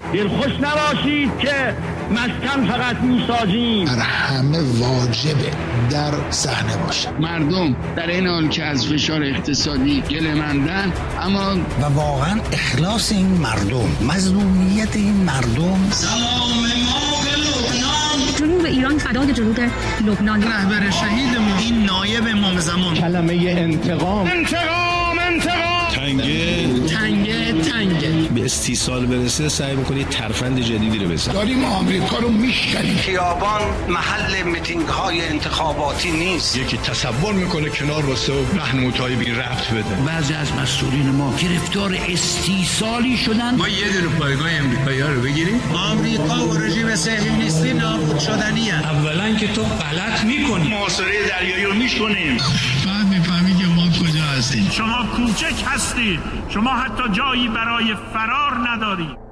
دلخوش نباشید که مسکن فقط میسازیم. بر همه واجبه در صحنه باشه. مردم در این حال که از فشار اقتصادی گله‌مندن، اما و واقعا اخلاص این مردم، مظلومیت این مردم. سلام ما به لبنان. جنوب ایران فدای جنوب لبنان. رهبر شهیدمون این نایب امام زمان. کلمه انتقام. تنگه به استیصال برسه سعی می‌کنی ترفند جدیدی رو بزنی. داریم آمریکا رو میشکنیم. خیابان محل میتینگ‌های انتخاباتی نیست. یکی تصور میکنه کنار واسه و راهنمایی بی ربط بده. بعضی از مسئولین ما گرفتار استیصالی شدن. ما یه دونه پایگاه امریکایی‌ها رو بگیریم. آمریکا و رژیم صهیونیستی نابود شدنیه. اولا که تو غلط می‌کنی. محاصره دریایی رو می‌کنیم. بعد می‌فهمی که ما کجا هستیم. شما کوچک هستید. شما حتی جایی برای فرار ندارید.